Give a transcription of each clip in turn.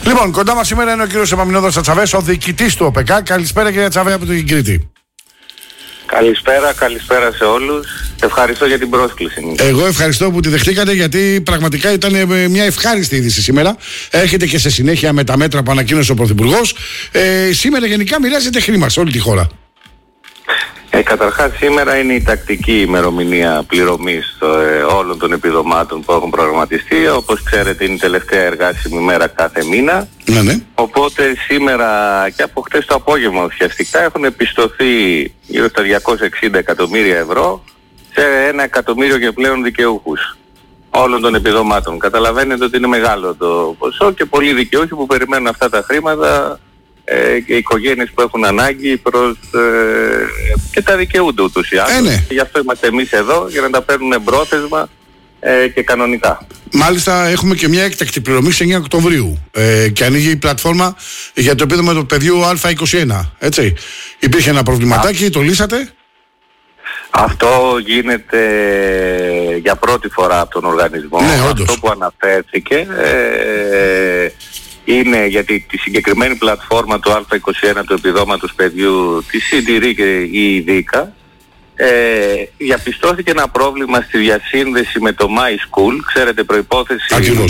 Λοιπόν, κοντά μας σήμερα είναι ο κύριος Επαμεινόδωρος Ατσαβές, ο διοικητής του ΟΠΕΚΑ. Καλησπέρα κύριε Ατσαβέ από την Κρήτη. Καλησπέρα σε όλους. Ευχαριστώ για την πρόσκληση. Εγώ ευχαριστώ που τη δεχτήκατε, γιατί πραγματικά ήταν μια ευχάριστη είδηση σήμερα. Έρχεται και σε συνέχεια με τα μέτρα που ανακοίνωσε ο Πρωθυπουργός. Σήμερα γενικά μοιράζεται χρήμα σε όλη τη χώρα. Καταρχάς σήμερα είναι η τακτική ημερομηνία πληρωμής όλων των επιδομάτων που έχουν προγραμματιστεί. Όπως ξέρετε είναι η τελευταία εργάσιμη μέρα κάθε μήνα. Ναι. Οπότε σήμερα και από χτες το απόγευμα ουσιαστικά έχουν επιστοθεί γύρω στα 260 εκατομμύρια ευρώ σε 1 εκατομμύριο και πλέον δικαιούχους όλων των επιδομάτων. Καταλαβαίνετε ότι είναι μεγάλο το ποσό και πολλοί δικαιούχοι που περιμένουν αυτά τα χρήματα και οι οικογένειες που έχουν ανάγκη και τα δικαιούνται ούτως ή άλλως. Ναι. Και γι' αυτό είμαστε εμείς εδώ, για να τα παίρνουν εμπρόθεσμα και κανονικά. Μάλιστα έχουμε και μια έκτακτη πληρωμή σε 9 Οκτωβρίου και ανοίγει η πλατφόρμα για το επίδομα του παιδιού Α21, έτσι. Υπήρχε ένα προβληματάκι, το λύσατε? Αυτό γίνεται για πρώτη φορά από τον οργανισμό. Ναι, όντως. Αυτό που αναφέρθηκε είναι γιατί τη συγκεκριμένη πλατφόρμα του Α21 του επιδόματος παιδιού τη συντηρεί και η ΔΙΚΑ. Διαπιστώθηκε ένα πρόβλημα στη διασύνδεση με το My School. Ξέρετε, προϋπόθεση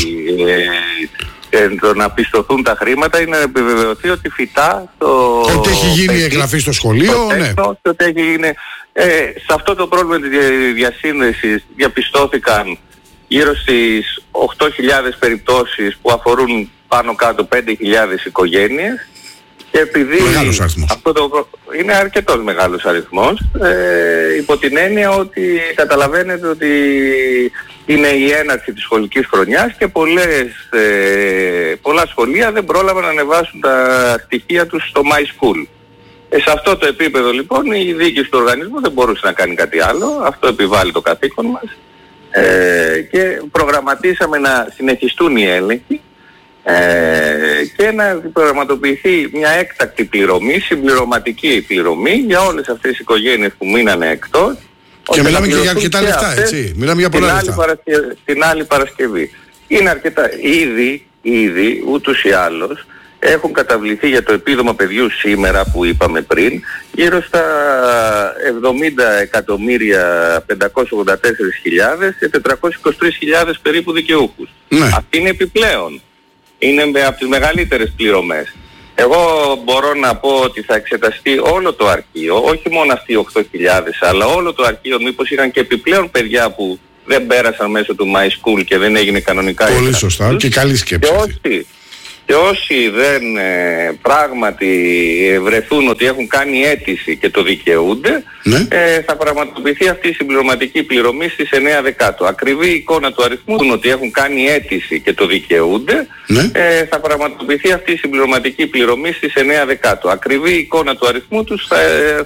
το να πιστωθούν τα χρήματα είναι να επιβεβαιωθεί ότι φυτά ότι έχει γίνει η εγγραφή στο σχολείο. Ότι έχει γίνει. Σε αυτό το πρόβλημα της διασύνδεσης διαπιστώθηκαν γύρω στις 8.000 περιπτώσεις που αφορούν πάνω κάτω 5.000 οικογένειες. Και επειδή αυτό είναι αρκετός μεγάλος αριθμός, υπό την έννοια ότι καταλαβαίνετε ότι είναι η έναρξη της σχολικής χρονιάς και πολλά σχολεία δεν πρόλαβαν να ανεβάσουν τα στοιχεία τους στο My School. Σε αυτό το επίπεδο λοιπόν η διοίκηση του οργανισμού δεν μπορούσε να κάνει κάτι άλλο, αυτό επιβάλλει το καθήκον μας και προγραμματίσαμε να συνεχιστούν οι έλεγχοι και να πραγματοποιηθεί μια έκτακτη πληρωμή, συμπληρωματική πληρωμή για όλες αυτές τις οικογένειες που μείνανε εκτός. Και μιλάμε και για αρκετά λεφτά, έτσι. Μιλάμε για πολλά λεφτά. Την άλλη Παρασκευή. Είναι αρκετά. Ήδη ούτως ή άλλως έχουν καταβληθεί για το επίδομα παιδιού σήμερα που είπαμε πριν γύρω στα 70.584.000 και 423.000 περίπου δικαιούχους. Ναι. Αυτή είναι επιπλέον. Είναι από τις μεγαλύτερες πληρωμές. Εγώ μπορώ να πω ότι θα εξεταστεί όλο το αρχείο, όχι μόνο αυτοί οι 8.000, αλλά όλο το αρχείο, μήπως είχαν και επιπλέον παιδιά που δεν πέρασαν μέσω του My School και δεν έγινε κανονικά. Πολύ σωστά και καλή σκέψη. Και όσοι δεν πράγματι βρεθούν ότι έχουν κάνει αίτηση και το δικαιούνται, ναι, θα πραγματοποιηθεί αυτή η συμπληρωματική πληρωμή στις 9 Δεκάτου. Ακριβή εικόνα του αριθμού ότι έχουν κάνει αίτηση και το δικαιούνται, ναι, θα πραγματοποιηθεί αυτή η συμπληρωματική πληρωμή στις 9 Δεκάτου. Ακριβή εικόνα του αριθμού τους